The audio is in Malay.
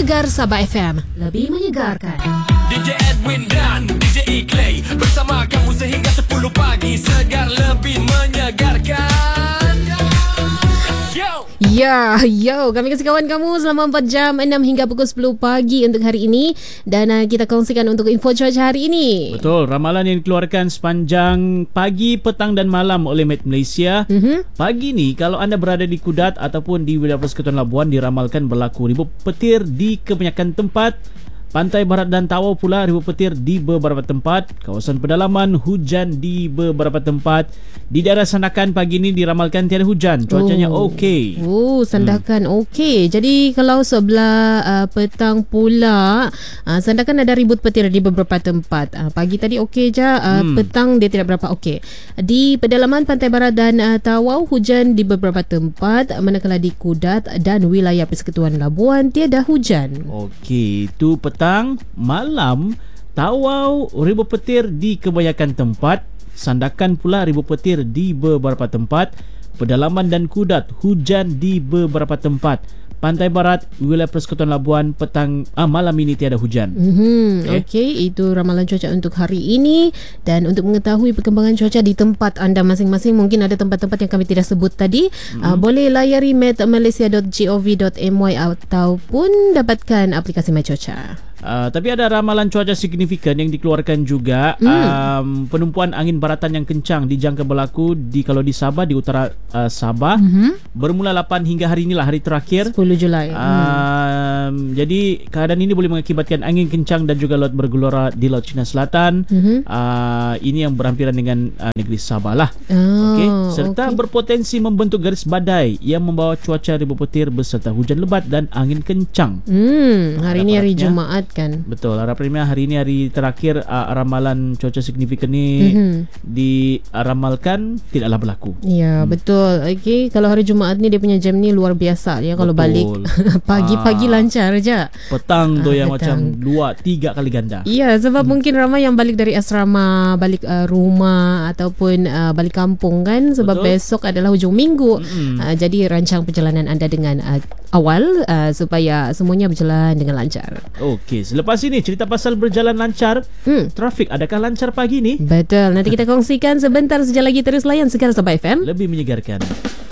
Gegar Sabah FM, lebih menyegarkan. DJ Edwin dan DJ Iklay bersama kamu sehingga 10 pagi. Segar lebih menyegarkan. Yo, kami kasih kawan kamu selama 4 jam 6 hingga pukul 10 pagi untuk hari ini. Dan kita kongsikan untuk info cuaca hari ini. Betul, ramalan yang dikeluarkan sepanjang pagi, petang dan malam oleh Met Malaysia. Pagi ni kalau anda berada di Kudat ataupun di wilayah Persekutuan Labuan, diramalkan berlaku ribut petir di kebanyakan tempat. Pantai Barat dan Tawau pula ribut petir di beberapa tempat. Kawasan pedalaman hujan di beberapa tempat. Di daerah Sandakan pagi ini diramalkan tiada hujan. Cuacanya okey. Sandakan okey. Jadi kalau sebelah petang pula, Sandakan ada ribut petir di beberapa tempat. Pagi tadi okey je, petang dia tidak berapa okey. Di pedalaman Pantai Barat dan Tawau hujan di beberapa tempat, manakala di Kudat dan wilayah Persekutuan Labuan tiada hujan. Okey, itu petang. Malam, Tawau ribut petir di kebanyakan tempat. Sandakan pula ribut petir di beberapa tempat. Pedalaman dan Kudat hujan di beberapa tempat. Pantai Barat, wilayah Persekutuan Labuan, malam ini tiada hujan. Okey, itu ramalan cuaca untuk hari ini. Dan untuk mengetahui perkembangan cuaca di tempat anda masing-masing, mungkin ada tempat-tempat yang kami tidak sebut tadi, boleh layari metmalaysia.gov.my ataupun dapatkan aplikasi My Cuaca. Tapi ada ramalan cuaca signifikan yang dikeluarkan juga. Penumpuan angin baratan yang kencang dijangka berlaku kalau di Sabah, di utara Sabah, bermula 8 hingga hari inilah, hari terakhir 10 Julai. Jadi keadaan ini boleh mengakibatkan angin kencang dan juga laut bergelora di Laut Cina Selatan. Ini yang berhampiran dengan negeri Sabah lah. Serta berpotensi membentuk garis badai yang membawa cuaca ribut petir beserta hujan lebat dan angin kencang. Hari ini hari Jumaat kan. Betul, harapannya hari ini hari terakhir ramalan cuaca signifikan ni diramalkan tidaklah berlaku. Ya, betul. Okey, kalau hari Jumaat ni dia punya jam ni luar biasa ya. Kalau balik pagi-pagi lancar je. Petang tu yang macam 2-3 kali ganda. Ya, sebab mungkin ramai yang balik dari asrama, balik rumah ataupun balik kampung kan, sebab besok adalah hujung minggu. Jadi rancang perjalanan anda dengan awal supaya semuanya berjalan dengan lancar. Okey, selepas ini cerita pasal berjalan lancar. Trafik adakah lancar pagi ni? Betul, nanti kita kongsikan sebentar saja lagi. Terus layan Segar Sabah FM, lebih menyegarkan.